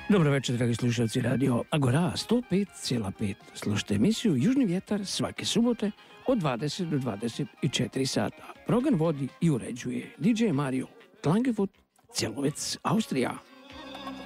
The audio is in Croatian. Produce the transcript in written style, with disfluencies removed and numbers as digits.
Dobro večer, dragi slušalci Radio Agora 105,5. Slušajte emisiju Južni vjetar svake subote od 20 do 24 sata. Program vodi i uređuje DJ Mario Klangevood, Celovec, Austrija.